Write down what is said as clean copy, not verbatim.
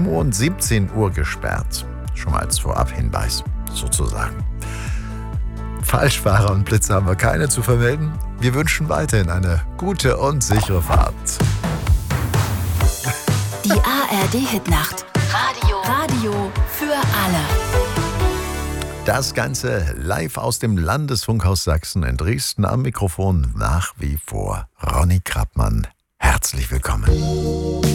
Uhr und 17 Uhr gesperrt. Schon mal als Vorab-Hinweis, sozusagen. Falschfahrer und Blitze haben wir keine zu vermelden. Wir wünschen weiterhin eine gute und sichere Fahrt. Die ARD-Hitnacht. Radio für alle. Das Ganze live aus dem Landesfunkhaus Sachsen in Dresden. Am Mikrofon nach wie vor Ronny Krappmann. Herzlich willkommen.